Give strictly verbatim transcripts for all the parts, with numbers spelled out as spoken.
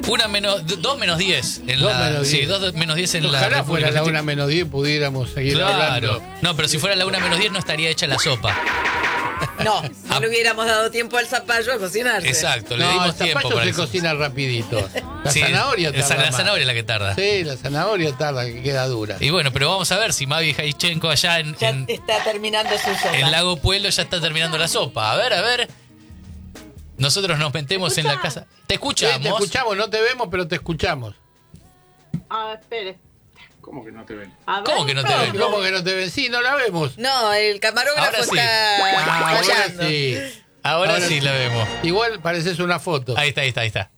Una menos, dos menos diez. En Dos la, menos sí, diez. dos menos diez en Ojalá la República fuera la Argentina. una menos diez pudiéramos seguir Claro. hablando. No, pero si fuera la una menos diez no estaría hecha la sopa. No, no le hubiéramos dado tiempo al zapallo a cocinarse. Exacto, le No, dimos el tiempo zapallo para se que cocina rapidito. La Sí, zanahoria el- tarda La más. zanahoria es la que tarda. Sí, la zanahoria tarda, que queda dura. Y bueno, pero vamos a ver si Mavi Jaichenko allá en, Ya en, está terminando su sopa. en Lago Pueblo ya está terminando la sopa. A ver, a ver. Nosotros nos metemos en la casa. Te Sí, escuchamos. te escuchamos, no te vemos, pero te escuchamos. Ah, espere. ¿Cómo que no te ven? A ver. ¿Cómo que no te ven? ¿Cómo que no te ven? Sí, no la vemos. No, el camarógrafo Ahora sí. está Ah, ahora fallando. sí. Ahora, Ahora sí, sí. la vemos. Igual pareces una foto. Ahí está, ahí está, ahí está.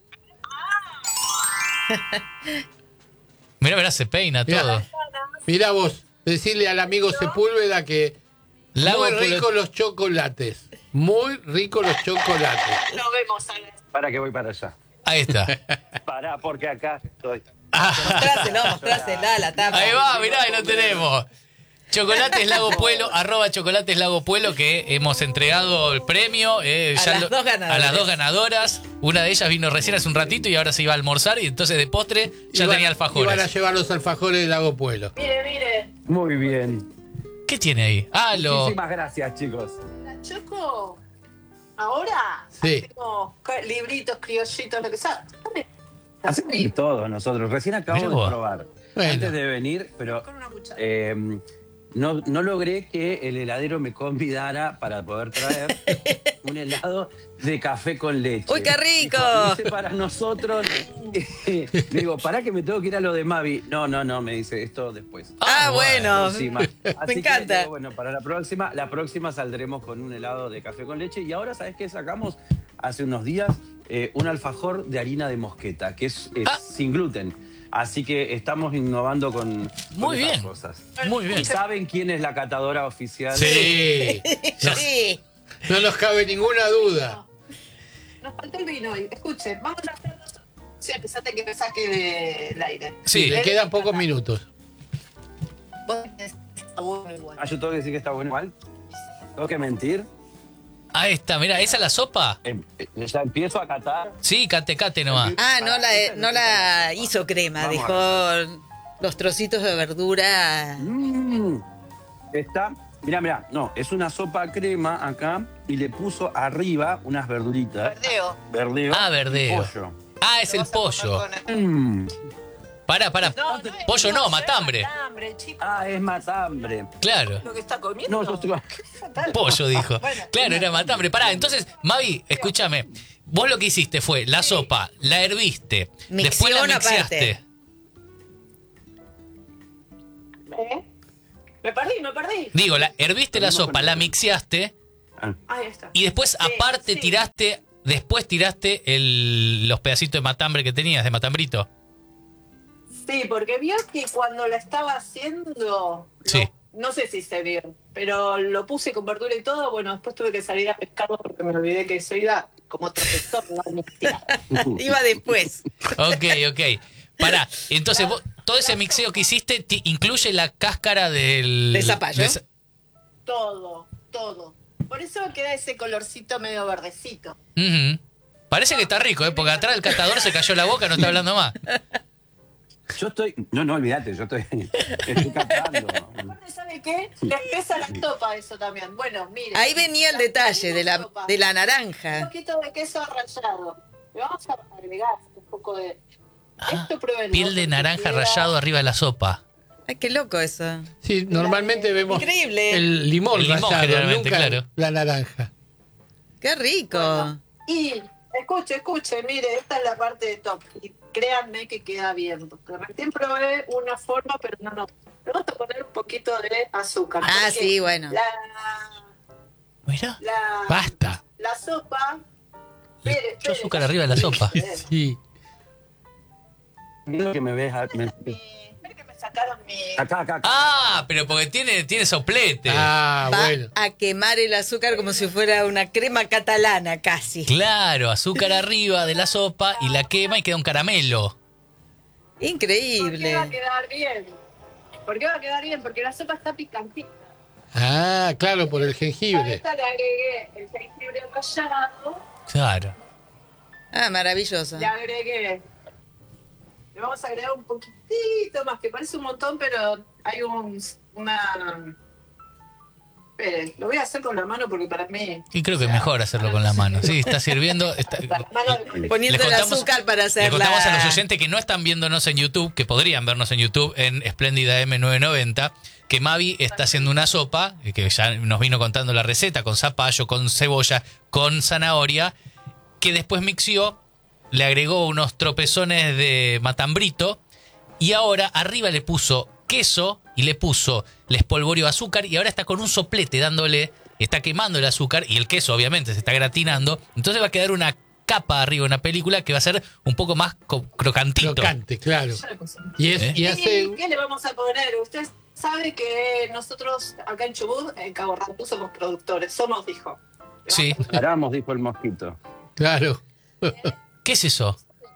Mirá, mirá, se peina Mirá. todo. Mirá vos, decirle al amigo Sepúlveda que Lago muy Pueblo- ricos los chocolates. Muy ricos los chocolates. Nos vemos, Ale. Para que voy para allá. Ahí está. Pará, porque acá estoy. Mostráselo, mostrásela, la tapa. Ahí va, mirá, ahí lo tenemos. Chocolates Lago Pueblo, arroba Chocolates Lago Pueblo, que hemos entregado el premio. eh, A ya las lo- dos ganadoras. a las dos ganadoras. Una de ellas vino recién hace un ratito y ahora se iba a almorzar y entonces de postre ya Iban- tenía Iban a alfajores. llevar los alfajores del Lago Pueblo. Mire, mire. Muy bien. ¿Qué tiene ahí? Ah, lo... Muchísimas gracias, chicos. La Choco, ahora Sí. hacemos ca- libritos, criollitos, lo que sea. Dame. Hacemos de todo nosotros. Recién acabamos Mirá de vos. probar. Bueno. Antes de venir, pero Con una cuchara. eh, no, no logré que el heladero me convidara para poder traer un helado de café con leche. ¡Uy, qué rico! Dijo, "Lo hice para nosotros." Le digo, ¿para que me tengo que ir a lo de Mavi? No, no, no, me dice, esto después. Ah, bueno. Próxima. Así Me que, encanta. digo, bueno, para la próxima, la próxima saldremos con un helado de café con leche. Y ahora, ¿sabes qué sacamos? Hace unos días, eh, un alfajor de harina de mosqueta, que es, es Ah. sin gluten. Así que estamos innovando con, con Muy esas bien. cosas. Muy bien. ¿Y saben quién es la catadora oficial? Sí. Ya- Sí. No nos cabe ninguna duda. Nos falta el vino hoy. Escuchen, vamos a hacer dos. Sí, empezate que me saque del aire. Sí, Le quedan pocos minutos. Vos tenés- está bueno igual. Ah, yo tengo que decir que está bueno igual. ¿Tengo que mentir? ahí está, mirá, ¿esa es la sopa? Eh, eh, ya empiezo a catar. Sí, cate, cate nomás. Ah, no la, no la hizo crema, Vamos dejó los trocitos de verdura. Mm, está, mira, mira, no, es una sopa crema acá y le puso arriba unas verduritas. Verdeo. Verdeo. Ah, verdeo. y pollo. Ah, es el Vas a comer pollo. con el- Mm, Pará, pará. No, no es- Pollo no, es matambre. Matambre, chico. ah, es matambre. Claro. Lo que está comiendo. No, yo estoy... Fatal. Pollo, dijo. Bueno, Claro, era matambre. Pará, entonces, Mavi, escúchame. Vos lo que hiciste fue la sopa, la herviste, después la Micción mixeaste. aparte. ¿Eh? Me perdí, me perdí. Digo, la, herviste la sopa, la mixeaste Ah, Ahí está. y después aparte sí. tiraste, después tiraste el, los pedacitos de matambre que tenías, de matambrito. Sí, porque vio que cuando la estaba haciendo, Sí. no, no sé si se vio, pero lo puse con verdura y todo, bueno, después tuve que salir a pescarlo porque me olvidé que eso iba como profesor, no administrar. Iba después. Ok, ok. Pará, entonces vos, todo ese mixeo que hiciste ti- incluye la cáscara del... ¿De zapallo? de za- Todo, todo. Por eso queda ese colorcito medio verdecito. Ujú. Parece que está rico, ¿eh? Porque atrás el catador se cayó la boca, no está hablando más. yo estoy... No, no, olvídate, yo estoy, estoy catando. Aparte, ¿sabe qué? Le espesa la sopa eso también. Bueno, mire. Ahí venía el detalle de la, de la Un naranja. poquito de queso rallado. Le vamos a agregar un poco de... Esto pruébenlo, Piel de porque naranja queda- rallado arriba de la sopa. Ay, qué loco eso. Sí, normalmente vemos Increíble. el limón El limón, rallado, generalmente, nunca claro. la naranja. Qué rico. Bueno, y escuche, escuche, mire, esta es la parte de top. Y créanme que queda bien, porque recién probé una forma, pero no, no. Le vamos a poner un poquito de azúcar. Ah, porque sí, bueno. La, Mirá, la, basta. la sopa... Le Espere, echó espere, azúcar arriba de la sopa. Sí. Mira que me ves... me- mi- espere que me sacaron mi... Acá, acá, acá. Ah, pero porque tiene, tiene soplete. Ah, Va bueno. a quemar el azúcar como si fuera una crema catalana casi. Claro, azúcar arriba de la sopa y la quema y queda un caramelo. ¿Por qué va a Increíble. quedar bien? ¿Por qué va a quedar bien? Porque la sopa está picantita. Ah, claro, por el A jengibre. esta le agregué el jengibre rallado, Claro. Ah, maravilloso. le agregué le vamos a agregar un poquitito más, que parece un montón, pero hay un, una... Esperen, lo voy a hacer con la mano porque para mí... Y creo que es mejor hacerlo con la mano. Sí, está sirviendo. Está... Poniendo Les el contamos- azúcar para hacer Le contamos la... a los oyentes que no están viéndonos en YouTube, que podrían vernos en YouTube en Espléndida M novecientos noventa, que Mavi está haciendo una sopa, que ya nos vino contando la receta, con zapallo, con cebolla, con zanahoria, que después mixió, le agregó unos tropezones de matambrito y ahora arriba le puso queso y le puso, le espolvoreó azúcar y ahora está con un soplete dándole, está quemando el azúcar y el queso obviamente se está gratinando, entonces va a quedar una capa arriba, una película que va a ser un poco más co- crocantito. Crocante, claro. Ya le puse. Y, es, ¿Eh? y hace... ¿Y qué le vamos a poner? Usted sabe que nosotros acá en Chubut, en Cabo Rampú, somos productores, somos, dijo. Sí. Paramos, dijo el mosquito. Claro. ¿Qué es eso?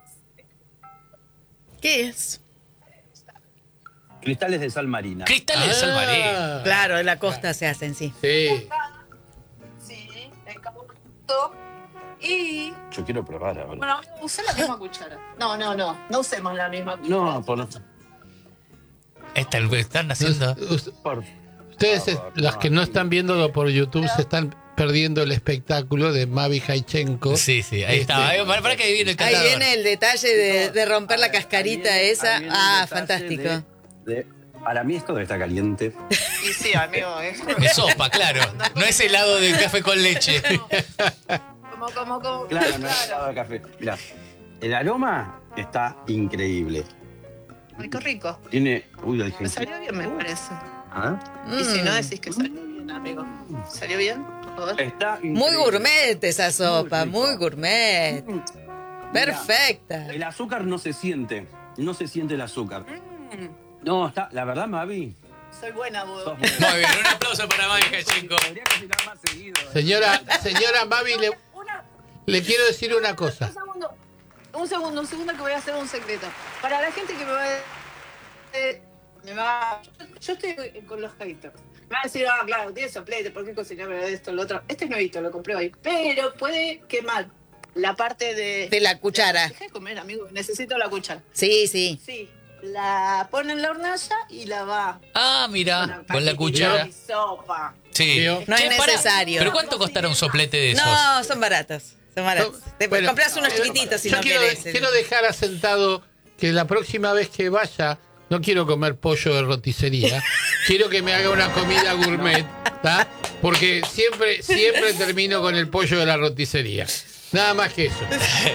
¿Qué es? Cristales de sal marina. Cristales de sal marina. Ah, Claro, en la costa se hacen, sí. Sí. Sí, en Cabo Rampú. Y, Yo quiero probar ahora. bueno, usé la misma cuchara. No, no, no, no usemos la misma cuchara. No, por lo Esta, están haciendo... Us- por- Ustedes, es- favor, los no. que no están viéndolo por YouTube, se están perdiendo el espectáculo de Mavi Jaichenko. Sí, sí, ahí Este, está. Ahí- Para, para que viene el Ahí cantador. viene el detalle de, de romper la Ahí cascarita viene- esa. ahí viene el Ah, detalle fantástico. de- de- para mí esto está caliente. Y sí, amigo, es Es sopa, claro. No es helado de café con leche. como, como, como. Claro, no es helado de café. Mirá, el aroma está increíble. Rico, rico. Tiene... Uy, el Me jengibre. salió bien, me parece. ¿Ah? Y si no Mm. decís que salió bien, amigo. ¿Salió bien? A ver. Está Muy increíble. gourmet esa sopa, rico. muy gourmet. Perfecta. El azúcar no se siente. No se siente el azúcar. Mm, No, está... La verdad, Mavi... soy buena, sos vos. muy- Muy bien, un aplauso para Mavi Jaichenko. Podría cocinar más seguido. eh. Señora, señora Mavi, le, Una, le quiero decir una cosa. un segundo. Un segundo, un segundo que voy a hacer un secreto. Para la gente que me va a... eh, me va yo estoy con los haters. Me va a decir, ah, claro, tiene soplete, ¿por qué cocinarme esto, lo otro? Este es nuevito, lo compré hoy. Pero puede quemar la parte de... De la cuchara. Deja de comer, amigo, necesito la cuchara. Sí, sí. Sí, la pone en la hornalla y la va... Ah, mira, con la cuchara. Y sopa. Sí. Vio. No es Che, pará, necesario. ¿Pero cuánto costará un soplete de esos? No, son baratos. Son baratos. Te Bueno, compras unos yo- chiquititos si yo no quiero, querés. quiero dejar asentado que la próxima vez que vaya, no quiero comer pollo de roticería. Quiero que me haga una comida gourmet, ¿tá? Porque siempre, siempre termino con el pollo de la roticería. Nada más que eso.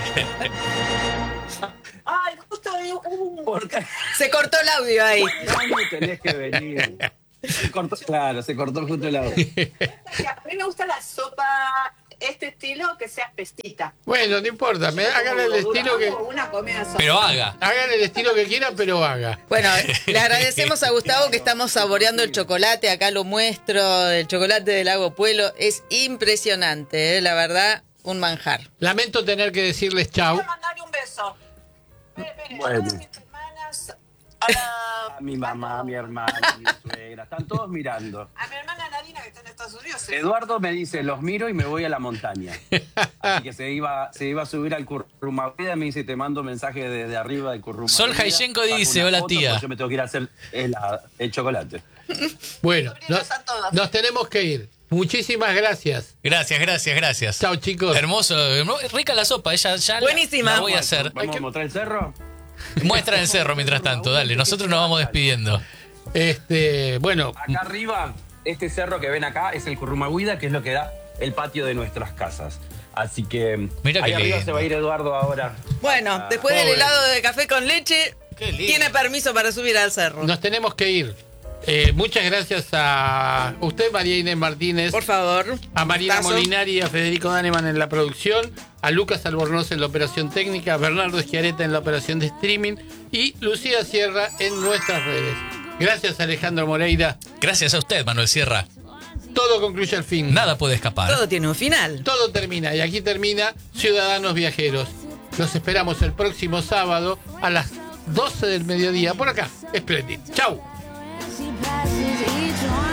Ay, justo hay un... ¿Por qué? Se cortó el audio ahí. No tenés que venir. Se cortó, claro, se cortó justo el audio. A mí me gusta la sopa, este estilo, que sea pestita. Bueno, no importa, me hagan el estilo que Una comida sopa. Pero haga. hagan el estilo que quieran, pero haga. Bueno, le agradecemos a Gustavo que estamos saboreando el chocolate. Acá lo muestro, el chocolate del Lago Puelo. Es impresionante, ¿eh? La verdad, un manjar. Lamento tener que decirles chau. Voy a mandarle un beso. Espere, espere, Bueno. a todas mis hermanas, a, la- A mi mamá, a mi hermana, a mi suegra, están todos mirando. a mi hermana Nadina, que está en Estados Unidos. sí. Eduardo me dice, los miro y me voy a la montaña. Así que se iba, se iba a subir al Currumahuida, me dice, te mando mensaje desde arriba del Currumahuida. Sol Jaichenko Saco dice, una hola, foto, tía. porque yo me tengo que ir a hacer el, el chocolate. Bueno, no- Sobrinos a todas. nos tenemos que ir. Muchísimas gracias. Gracias, gracias, gracias. Chao, chicos. Hermoso, hermo- rica la sopa, ella ya la- Buenísima. la voy a hacer. ¿Vamos a mostrar el cerro? Muestra en el cerro mientras tanto, dale. Nosotros nos vamos despidiendo. Este, bueno, Acá arriba, este cerro que ven acá es el Currumahuida, que es lo que da el patio de nuestras casas. Así que Mira ahí qué arriba lindo. se va a ir Eduardo ahora. Bueno, después del pobre. helado de café con leche, Qué lindo. tiene permiso para subir al cerro. nos tenemos que ir. Eh, muchas gracias a usted, María Inés Martínez, Por favor. a Marina Gustazo. Molinari y a Federico Daneman en la producción, a Lucas Albornoz en la operación técnica, a Bernardo Eschiareta en la operación de streaming y Lucía Sierra en nuestras redes. Gracias, Alejandro Moreira. Gracias a usted, Manuel Sierra. Todo concluye al fin. Nada puede escapar. Todo tiene un final. Todo termina y aquí termina Ciudadanos Viajeros. Los esperamos el próximo sábado a las doce del mediodía por acá. Splendid. Chau. She passes each one.